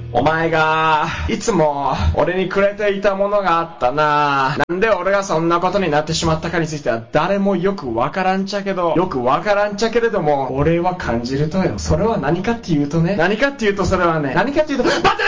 お前がいつも俺にくれていたものがあったな。なんで俺がそんなことになってしまったかについては誰もよくわからんちゃけれども俺は感じるとよ。それは何かっていうとそれはね、何かっていうとバトル